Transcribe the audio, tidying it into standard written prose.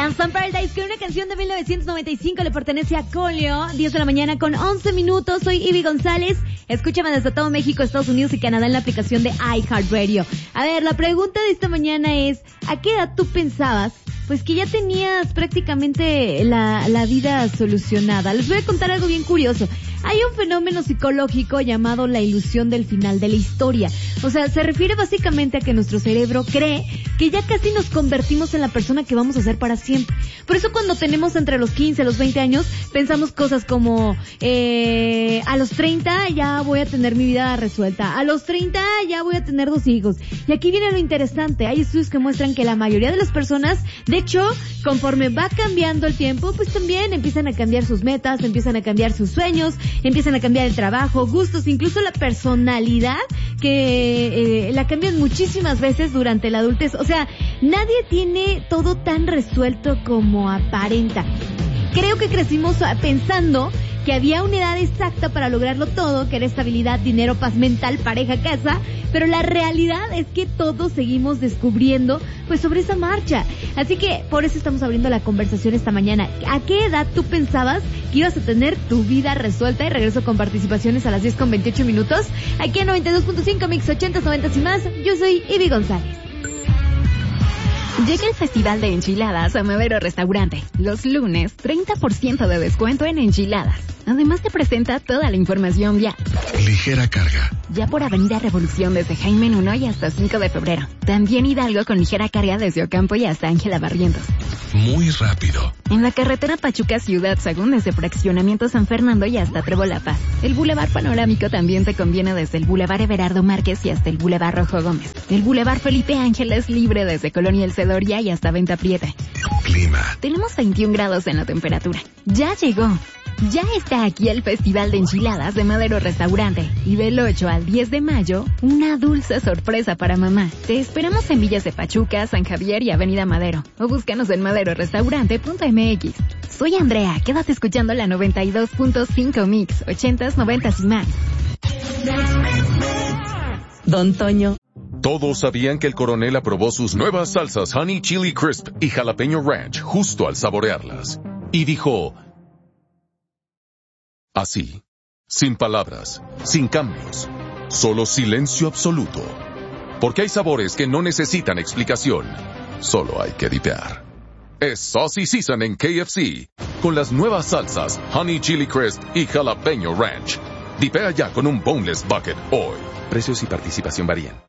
Dance on Paradise, que una canción de 1995 le pertenece a Colio. 10 de la mañana con 11 minutos. Soy Ivy González. Escúchame desde todo México, Estados Unidos y Canadá en la aplicación de iHeartRadio. A ver, la pregunta de esta mañana es, ¿a qué edad tú pensabas pues que ya tenías prácticamente la vida solucionada? Les voy a contar algo bien curioso. Hay un fenómeno psicológico llamado la ilusión del final de la historia. O sea, se refiere básicamente a que nuestro cerebro cree que ya casi nos convertimos en la persona que vamos a ser para siempre. Por eso cuando tenemos entre los 15 y los 20 años, pensamos cosas como, a los 30 ya voy a tener mi vida resuelta. A los 30 ya voy a tener 2 hijos. Y aquí viene lo interesante. Hay estudios que muestran que la mayoría de las personas, de hecho, conforme va cambiando el tiempo, pues también empiezan a cambiar sus metas, empiezan a cambiar sus sueños, empiezan a cambiar el trabajo, gustos, incluso la personalidad, que la cambian muchísimas veces durante la adultez. O sea, nadie tiene todo tan resuelto como aparenta. Creo que crecimos pensando que había una edad exacta para lograrlo todo, que era estabilidad, dinero, paz mental, pareja, casa, pero la realidad es que todos seguimos descubriendo pues sobre esa marcha. Así que por eso estamos abriendo la conversación esta mañana. ¿A qué edad tú pensabas que ibas a tener tu vida resuelta? Y regreso con participaciones a las 10:28. Aquí en 92.5 Mix 80s, 90s y más. Yo soy Ivy González. Llega el Festival de Enchiladas a Madero Restaurante. Los lunes, 30% de descuento en enchiladas. Además te presenta toda la información vial. Ligera carga. Ya por Avenida Revolución desde Jaime 1 y hasta 5 de febrero. También Hidalgo con ligera carga desde Ocampo y hasta Ángela Barrientos. Muy rápido. En la carretera Pachuca Ciudad Sagún desde Fraccionamiento San Fernando y hasta Trébol La Paz. El Boulevard Panorámico también te conviene desde el Boulevard Everardo Márquez y hasta el Boulevard Rojo Gómez. El Boulevard Felipe Ángeles libre desde Colonia El Cedoria y hasta Venta Prieta. Clima. Tenemos 21 grados en la temperatura. Ya llegó. Ya está aquí el Festival de Enchiladas de Madero Restaurante. Y del 8 al 10 de mayo, una dulce sorpresa para mamá. Te esperamos en Villas de Pachuca, San Javier y Avenida Madero. O búscanos en maderorestaurante.mx. Soy Andrea, quédate escuchando la 92.5 Mix, 80s, 90s y más. Don Toño. Todos sabían que el coronel aprobó sus nuevas salsas Honey Chili Crisp y Jalapeño Ranch justo al saborearlas. Y dijo... así, sin palabras, sin cambios, solo silencio absoluto. Porque hay sabores que no necesitan explicación, solo hay que dipear. Es Saucy Season en KFC, con las nuevas salsas Honey Chili Crisp y Jalapeño Ranch. Dipea ya con un Boneless Bucket hoy. Precios y participación varían.